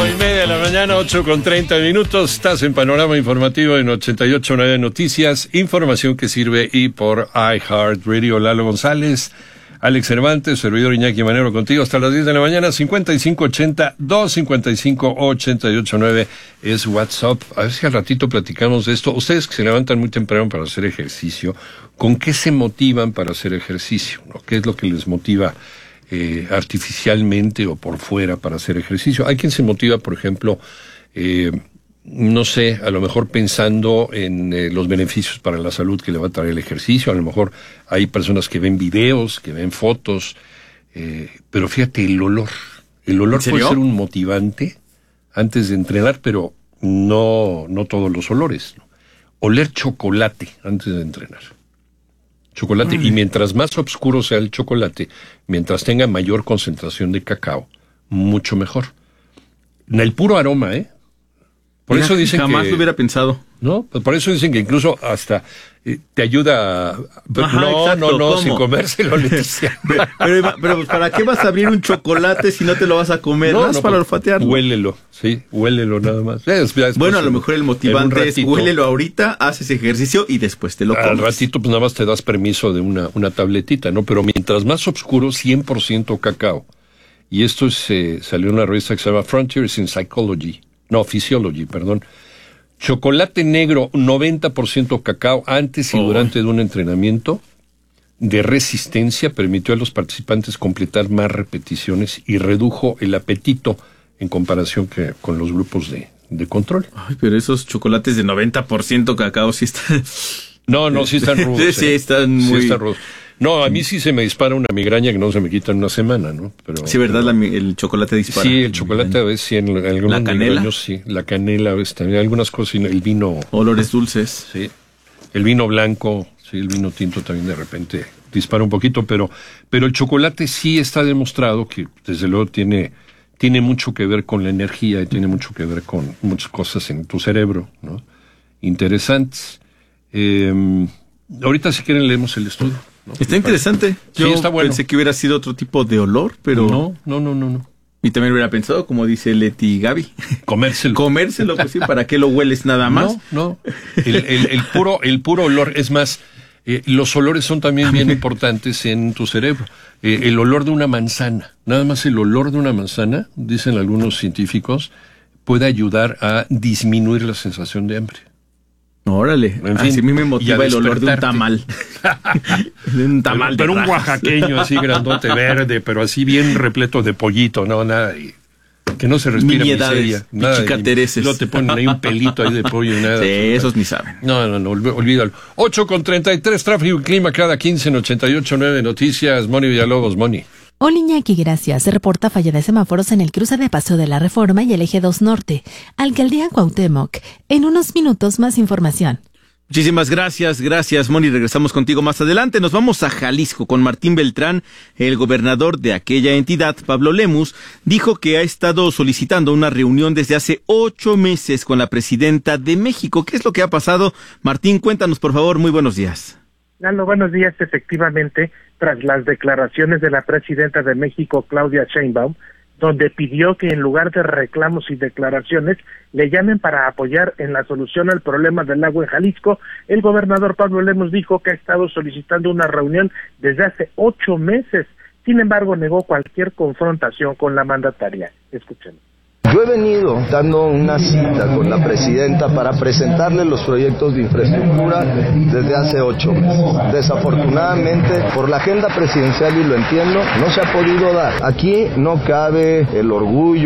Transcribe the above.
8:30 de la mañana, 8:30. Estás en Panorama Informativo en 88.9 Noticias, información que sirve y por iHeartRadio. Lalo González, Alex Cervantes, servidor Iñaki Manero contigo hasta las 10 de la mañana. 5580-255-889 es WhatsApp. A ver si al ratito platicamos de esto. Ustedes que se levantan muy temprano para hacer ejercicio, ¿con qué se motivan para hacer ejercicio? ¿No? ¿Qué es lo que les motiva artificialmente o por fuera para hacer ejercicio? Hay quien se motiva, por ejemplo, no sé, a lo mejor pensando en los beneficios para la salud que le va a traer el ejercicio. A lo mejor hay personas que ven videos, que ven fotos, pero fíjate, el olor puede ser un motivante antes de entrenar, pero no todos los olores, ¿no? Oler chocolate antes de entrenar. Chocolate, y mientras más oscuro sea el chocolate, mientras tenga mayor concentración de cacao, mucho mejor. En el puro aroma, Por eso dicen jamás lo hubiera pensado. ¿No? Por eso dicen que incluso hasta te ayuda a... No, sin comérselo, Leticia. pero ¿para qué vas a abrir un chocolate si no te lo vas a comer? No, para olfatearlo. Huélelo nada más. Bueno, a lo mejor el motivante es huélelo ahorita, haces ejercicio y después te lo comes. Al ratito pues nada más te das permiso de una tabletita, ¿no? Pero mientras más oscuro, 100% cacao. Y esto salió en una revista que se llama Frontiers in Physiology, perdón. Chocolate negro, 90% cacao, antes y durante de un entrenamiento de resistencia, permitió a los participantes completar más repeticiones y redujo el apetito en comparación con los grupos de control. Ay, pero esos chocolates de 90% cacao sí están... No, sí están rudos. Sí, están muy... Sí están rudos. No, a mí sí se me dispara una migraña que no se me quita en una semana, ¿no? Pero, sí, ¿verdad? El chocolate dispara. Sí, el chocolate a veces sí, en algunos ¿La canela? Años, sí, la canela a veces también, algunas cosas, el vino... Olores dulces. Sí, el vino blanco, sí, el vino tinto también de repente dispara un poquito, pero el chocolate sí está demostrado que desde luego tiene mucho que ver con la energía y tiene mucho que ver con muchas cosas en tu cerebro, ¿no? Interesantes. Ahorita si quieren leemos el estudio, ¿no? Está interesante. Yo sí, está bueno. Pensé que hubiera sido otro tipo de olor, pero... No. Y también hubiera pensado, como dice Leti y Gaby. Comérselo, pues sí, ¿para qué lo hueles nada más? No. El puro olor, es más, los olores son también bien importantes en tu cerebro. El olor de una manzana, nada más el olor de una manzana, dicen algunos científicos, puede ayudar a disminuir la sensación de hambre. Órale, en fin, así a mí me motiva el olor de un tamal. Pero un oaxaqueño así grandote, verde, pero así bien repleto de pollito, no, nada, que no se respira miseria. Pichicatereses. No te ponen ahí un pelito ahí de pollo y nada. Sí, esos ni saben. No, olvídalo. 8:33, tráfico y clima cada 15 en 88.9 Noticias. Moni Villalobos, Moni. Hola Iñaki, gracias. Se reporta falla de semáforos en el cruce de Paseo de la Reforma y el Eje 2 Norte. Alcaldía Cuauhtémoc. En unos minutos más información. Muchísimas gracias, Moni. Regresamos contigo más adelante. Nos vamos a Jalisco con Martín Beltrán. El gobernador de aquella entidad, Pablo Lemus, dijo que ha estado solicitando una reunión desde hace 8 meses con la presidenta de México. ¿Qué es lo que ha pasado? Martín, cuéntanos, por favor. Muy buenos días. Lalo, buenos días. Efectivamente, tras las declaraciones de la presidenta de México, Claudia Sheinbaum, donde pidió que en lugar de reclamos y declaraciones le llamen para apoyar en la solución al problema del agua en Jalisco, el gobernador Pablo Lemus dijo que ha estado solicitando una reunión desde hace 8 meses. Sin embargo, negó cualquier confrontación con la mandataria. Escuchen. Yo he venido dando una cita con la presidenta para presentarle los proyectos de infraestructura desde hace 8 meses. Desafortunadamente, por la agenda presidencial, y lo entiendo, no se ha podido dar. Aquí no cabe el orgullo